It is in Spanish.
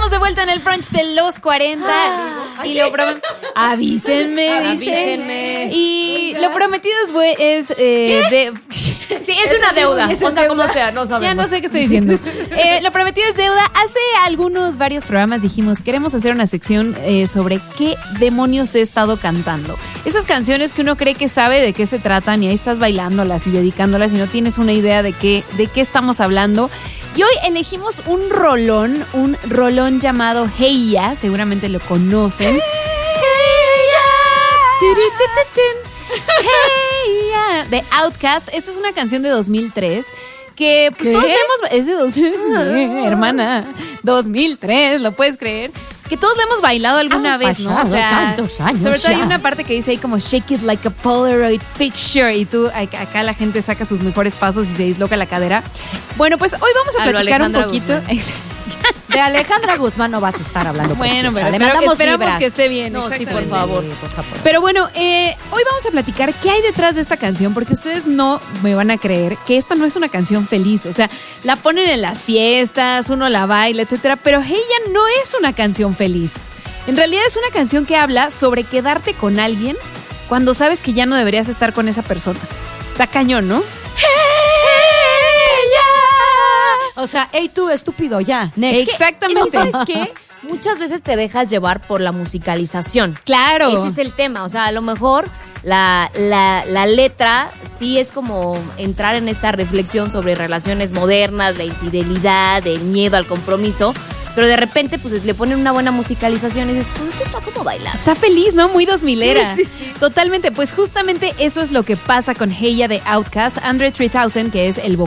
Estamos de vuelta en el brunch de los 40. Y lo avísenme. Y lo prometido es Sí, es una deuda. O sea, como sea, no sabemos. Ya no sé qué estoy diciendo. Lo prometido es deuda. Hace varios programas dijimos, queremos hacer una sección sobre qué demonios he estado cantando. Esas canciones que uno cree que sabe de qué se tratan y ahí estás bailándolas y dedicándolas y no tienes una idea de qué estamos hablando. Y hoy elegimos un rolón llamado Hey Ya, seguramente lo conocen. Hey Ya, de Outkast. Esta es una canción de 2003 que pues todos vemos, es de 2003, hermana, 2003, ¿lo puedes creer? Que todos lo hemos bailado alguna vez, ¿no? O sea, tantos años. sobre todo hay una parte que dice ahí como shake it like a Polaroid picture y tú, acá la gente saca sus mejores pasos y se disloca la cadera. Bueno, pues hoy vamos a platicar un poquito. De Alejandra Guzmán no vas a estar hablando. Bueno, pero esperamos vibras. que esté bien. No, sí, por favor. Pero bueno, hoy vamos a platicar qué hay detrás de esta canción, porque ustedes no me van a creer que esta no es una canción feliz. O sea, la ponen en las fiestas, uno la baila, etcétera, pero ella no es una canción feliz. En realidad es una canción que habla sobre quedarte con alguien cuando sabes que ya no deberías estar con esa persona. Está cañón, ¿no? O sea, hey tú, estúpido, ya. Next. Exactamente. ¿Sabes qué? Muchas veces te dejas llevar por la musicalización. Claro. Ese es el tema. O sea, a lo mejor la letra sí es como entrar en esta reflexión sobre relaciones modernas, la infidelidad, el miedo al compromiso. Pero de repente, pues le ponen una buena musicalización y dices, pues esto está como bailar. Está feliz, ¿no? Muy 2000era. Sí. Totalmente. Pues justamente eso es lo que pasa con Hey Ya de Outkast. Andre 3000, que es el vocalista